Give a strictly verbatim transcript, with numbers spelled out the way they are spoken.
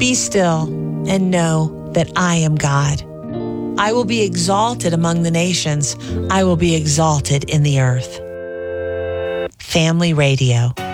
Be still and know that I am God. I will be exalted among the nations. I will be exalted in the earth. Family Radio.